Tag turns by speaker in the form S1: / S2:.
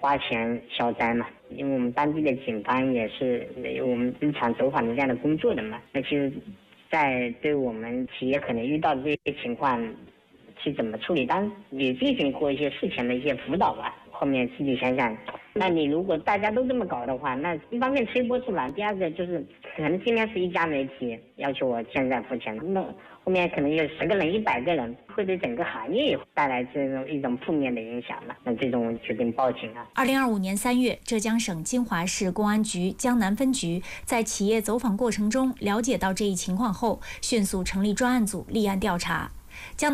S1: 花钱消灾嘛。因为我们当地的警方也是有我们日常走访的这样的工作的嘛。那其实，在对我们企业可能遇到的这些情况，去怎么处理，当然也进行过一些事前的一些辅导吧。后面自己想想，那你如果大家都这么搞的话，那一方面推波助澜，第二个就是可能今天是一家媒体要求我现在付钱，那后面可能有10个人、100个人，会对整个行业也带来这种一种负面的影响了。那这种决定报警了。
S2: 2025年3月，浙江省金华市公安局江南分局在企业走访过程中了解到这一情况后，迅速成立专案组立案调查。